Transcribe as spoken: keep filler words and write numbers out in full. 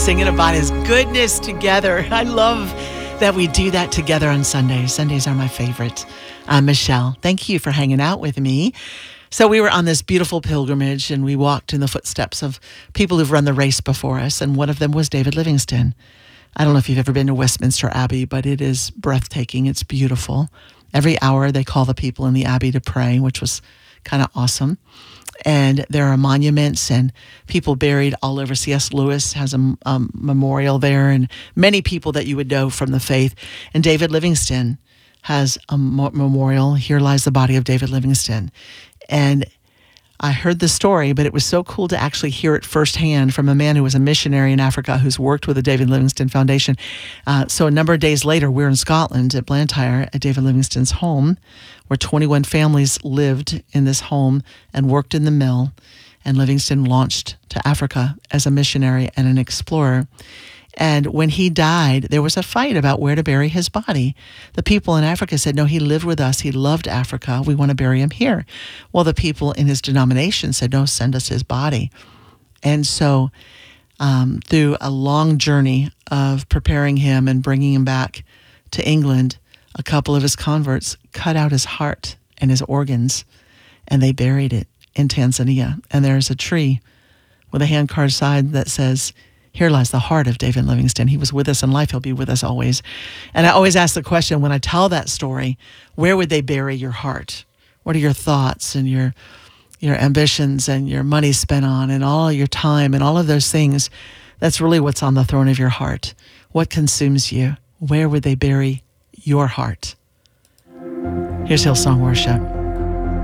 singing about his goodness together. I love that we do that together on Sundays. Sundays are my favorite. I'm Michelle. Thank you for hanging out with me. So we were on this beautiful pilgrimage, and we walked in the footsteps of people who've run the race before us, and one of them was David Livingstone. I don't know if you've ever been to Westminster Abbey, but it is breathtaking. It's beautiful. Every hour they call the people in the Abbey to pray, which was kind of awesome. And there are monuments and people buried all over. C S Lewis has a, a memorial there, and many people that you would know from the faith. And David Livingstone has a memorial. Here lies the body of David Livingstone. And I heard the story, but it was so cool to actually hear it firsthand from a man who was a missionary in Africa who's worked with the David Livingstone Foundation. Uh, so a number of days later, we're in Scotland at Blantyre at David Livingstone's home, where twenty-one families lived in this home and worked in the mill. And Livingstone launched to Africa as a missionary and an explorer. And when he died, there was a fight about where to bury his body. The people in Africa said, no, he lived with us. He loved Africa. We want to bury him here. Well, the people in his denomination said, no, send us his body. And so um, through a long journey of preparing him and bringing him back to England, a couple of his converts cut out his heart and his organs, and they buried it in Tanzania. And there's a tree with a hand-carved sign that says, here lies the heart of David Livingstone. He was with us in life. He'll be with us always. And I always ask the question, when I tell that story, where would they bury your heart? What are your thoughts and your your ambitions and your money spent on and all your time and all of those things? That's really what's on the throne of your heart. What consumes you? Where would they bury your heart? Here's Hillsong Worship.